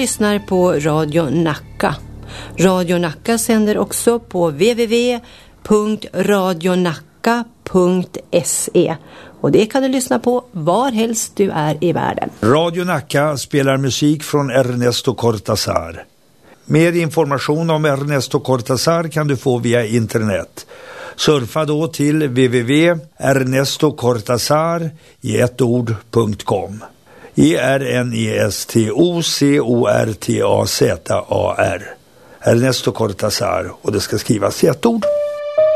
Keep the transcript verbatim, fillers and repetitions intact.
lyssnar på Radio Nacka. Radio Nacka sänder också på w w w punkt radio nacka punkt se. Och det kan du lyssna på var helst du är i världen. Radio Nacka spelar musik från Ernesto Cortázar. Mer information om Ernesto Cortázar kan du få via internet. Surfa då till w w w punkt ernesto cortazar i ett ord punkt com. E R N E S T O C O R T A Z A R. Ernesto Cortázar, och det ska skrivas i ett ord.